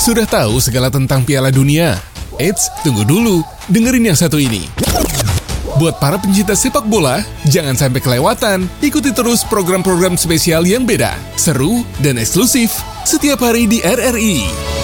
Sudah tahu segala tentang Piala Dunia? Eits, tunggu dulu, dengerin yang satu ini. Buat para pencinta sepak bola, jangan sampai kelewatan. Ikuti terus program-program spesial yang beda, seru, dan eksklusif setiap hari di RRI.